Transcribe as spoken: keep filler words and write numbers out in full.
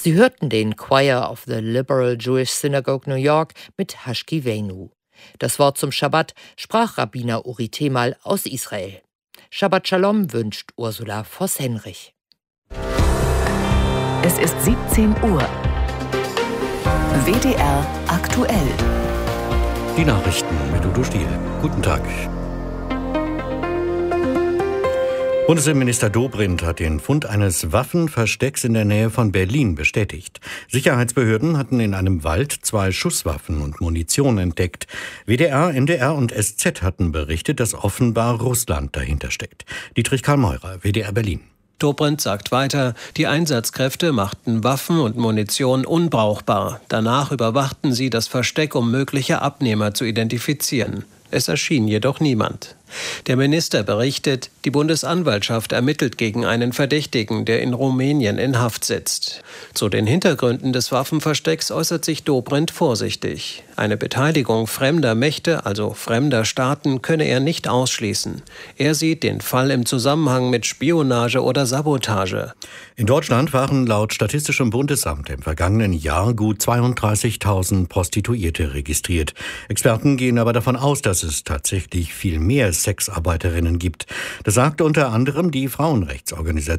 Sie hörten den Choir of the Liberal Jewish Synagogue New York mit Hashkivenu. Das Wort zum Schabbat sprach Rabbiner Uri Temal aus Israel. Shabbat Shalom wünscht Ursula Voss-Henrich. Es ist siebzehn Uhr. W D R aktuell. Die Nachrichten mit Udo Stiel. Guten Tag. Bundesinnenminister Dobrindt hat den Fund eines Waffenverstecks in der Nähe von Berlin bestätigt. Sicherheitsbehörden hatten in einem Wald zwei Schusswaffen und Munition entdeckt. W D R, N D R und S Z hatten berichtet, dass offenbar Russland dahinter steckt. Dietrich Karl Meurer, W D R Berlin. Dobrindt sagt weiter, die Einsatzkräfte machten Waffen und Munition unbrauchbar. Danach überwachten sie das Versteck, um mögliche Abnehmer zu identifizieren. Es erschien jedoch niemand. Der Minister berichtet, die Bundesanwaltschaft ermittelt gegen einen Verdächtigen, der in Rumänien in Haft sitzt. Zu den Hintergründen des Waffenverstecks äußert sich Dobrindt vorsichtig. Eine Beteiligung fremder Mächte, also fremder Staaten, könne er nicht ausschließen. Er sieht den Fall im Zusammenhang mit Spionage oder Sabotage. In Deutschland waren laut Statistischem Bundesamt im vergangenen Jahr gut zweiunddreißigtausend Prostituierte registriert. Experten gehen aber davon aus, dass es tatsächlich viel mehr Sexarbeiterinnen gibt. Das sagte unter anderem die Frauenrechtsorganisation